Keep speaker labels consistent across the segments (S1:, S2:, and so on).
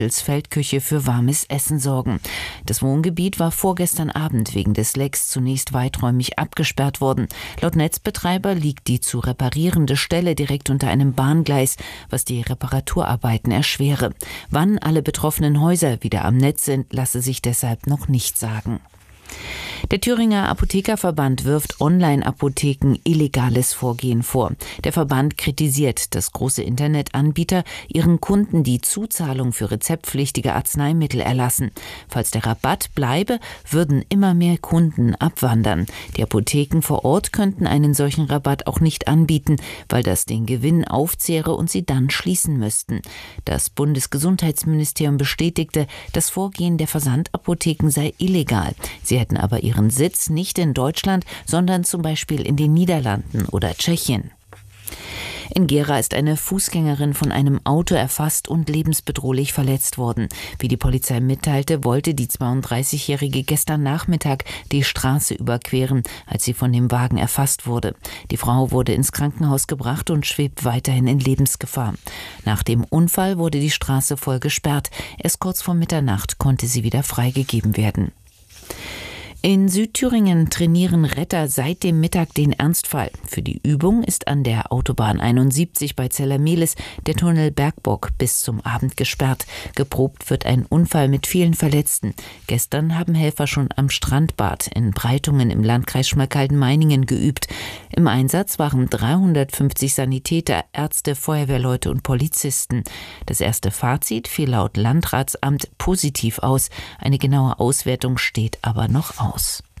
S1: Feldküche für warmes Essen sorgen. Das Wohngebiet war vorgestern Abend wegen des Lecks zunächst weiträumig abgesperrt worden. Laut Netzbetreiber liegt die zu reparierende Stelle direkt unter einem Bahngleis, was die Reparaturarbeiten erschwere. Wann alle betroffenen Häuser wieder am Netz sind, lasse sich deshalb noch nicht sagen. Der Thüringer Apothekerverband wirft Online-Apotheken illegales Vorgehen vor. Der Verband kritisiert, dass große Internetanbieter ihren Kunden die Zuzahlung für rezeptpflichtige Arzneimittel erlassen. Falls der Rabatt bleibe, würden immer mehr Kunden abwandern. Die Apotheken vor Ort könnten einen solchen Rabatt auch nicht anbieten, weil das den Gewinn aufzehre und sie dann schließen müssten. Das Bundesgesundheitsministerium bestätigte, das Vorgehen der Versandapotheken sei illegal. Sie hätten aber ihren Sitz nicht in Deutschland, sondern zum Beispiel in den Niederlanden oder Tschechien. In Gera ist eine Fußgängerin von einem Auto erfasst und lebensbedrohlich verletzt worden. Wie die Polizei mitteilte, wollte die 32-Jährige gestern Nachmittag die Straße überqueren, als sie von dem Wagen erfasst wurde. Die Frau wurde ins Krankenhaus gebracht und schwebt weiterhin in Lebensgefahr. Nach dem Unfall wurde die Straße voll gesperrt. Erst kurz vor Mitternacht konnte sie wieder freigegeben werden. In Südthüringen trainieren Retter seit dem Mittag den Ernstfall. Für die Übung ist an der Autobahn 71 bei Zellermehlis der Tunnel Bergbock bis zum Abend gesperrt. Geprobt wird ein Unfall mit vielen Verletzten. Gestern haben Helfer schon am Strandbad in Breitungen im Landkreis Schmalkalden-Meiningen geübt. Im Einsatz waren 350 Sanitäter, Ärzte, Feuerwehrleute und Polizisten. Das erste Fazit fiel laut Landratsamt positiv aus. Eine genaue Auswertung steht aber noch aus.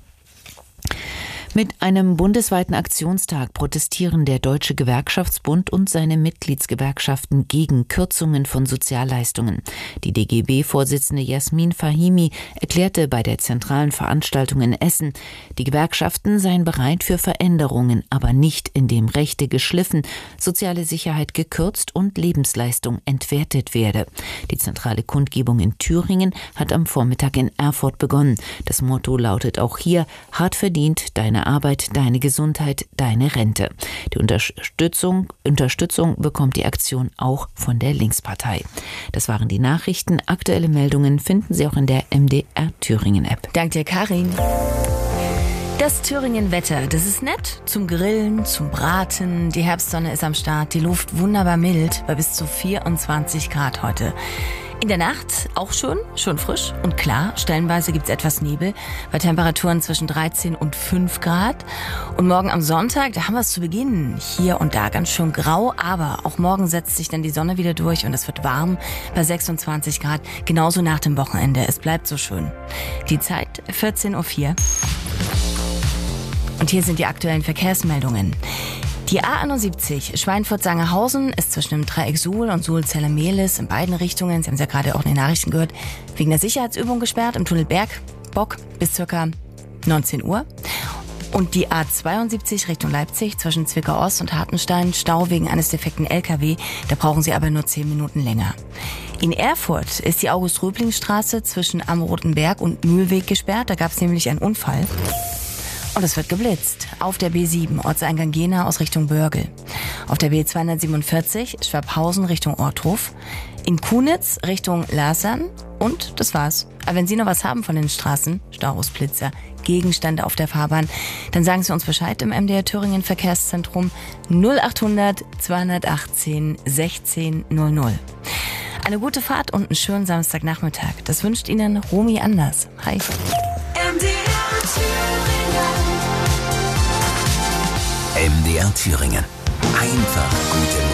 S1: Mit einem bundesweiten Aktionstag protestieren der Deutsche Gewerkschaftsbund und seine Mitgliedsgewerkschaften gegen Kürzungen von Sozialleistungen. Die DGB-Vorsitzende Jasmin Fahimi erklärte bei der zentralen Veranstaltung in Essen, die Gewerkschaften seien bereit für Veränderungen, aber nicht, indem Rechte geschliffen, soziale Sicherheit gekürzt und Lebensleistung entwertet werde. Die zentrale Kundgebung in Thüringen hat am Vormittag in Erfurt begonnen. Das Motto lautet auch hier: hart verdient, deine Arbeit, deine Gesundheit, deine Rente. Die Unterstützung bekommt die Aktion auch von der Linkspartei. Das waren die Nachrichten. Aktuelle Meldungen finden Sie auch in der MDR Thüringen App.
S2: Dank dir, Karin. Das Thüringen-Wetter, das ist nett zum Grillen, zum Braten. Die Herbstsonne ist am Start, die Luft wunderbar mild, bei bis zu 24 Grad heute. In der Nacht auch schon frisch und klar. Stellenweise gibt's etwas Nebel bei Temperaturen zwischen 13 und 5 Grad. Und morgen am Sonntag, da haben wir es zu Beginn hier und da ganz schön grau. Aber auch morgen setzt sich dann die Sonne wieder durch und es wird warm bei 26 Grad. Genauso nach dem Wochenende. Es bleibt so schön. Die Zeit 14:04 Uhr. Und hier sind die aktuellen Verkehrsmeldungen. Die A71 Schweinfurt-Sangerhausen ist zwischen dem Dreieck Suhl und Suhl-Zellermehlis in beiden Richtungen, Sie haben es ja gerade auch in den Nachrichten gehört, wegen der Sicherheitsübung gesperrt im Tunnel Bergbock bis ca. 19 Uhr. Und die A72 Richtung Leipzig zwischen Zwickau-Ost und Hartenstein, Stau wegen eines defekten LKW, da brauchen Sie aber nur 10 Minuten länger. In Erfurt ist die August-Röbling-Straße zwischen Am Roten Berg und Mühlweg gesperrt, da gab es nämlich einen Unfall. Und es wird geblitzt. Auf der B7 Ortseingang Jena aus Richtung Börgel. Auf der B247 Schwabhausen Richtung Ortruf. In Kunitz Richtung Lasern. Und das war's. Aber wenn Sie noch was haben von den Straßen, Staurosblitzer, Gegenstände auf der Fahrbahn, dann sagen Sie uns Bescheid im MDR Thüringen Verkehrszentrum 0800 218 16 00. Eine gute Fahrt und einen schönen Samstagnachmittag. Das wünscht Ihnen Romy Anders. Hi.
S3: MDR Thüringen. Einfach gute